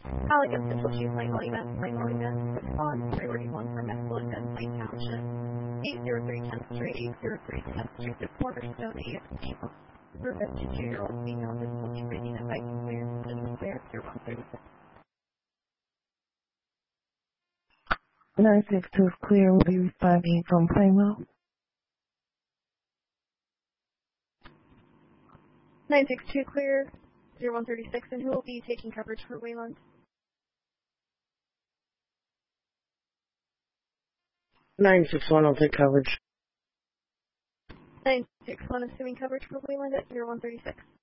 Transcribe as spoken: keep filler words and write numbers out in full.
Halligan Central Chief Lane Monument, Lane Monument, response, priority one for Mexico and Lane Township, eight zero three tenth Street, eight zero three tenth Street, the Cornerstone, A S P. For fifty-two-year-old female difficulty breathing and biting clear, and clear, zero one thirty-six. nine six two is clear, will be responding from Plainwell. nine six two clear, zero one thirty-six, and who will be taking coverage for Wayland? nine six one will take coverage. nine six one assuming coverage for Wayland at zero one thirty-six.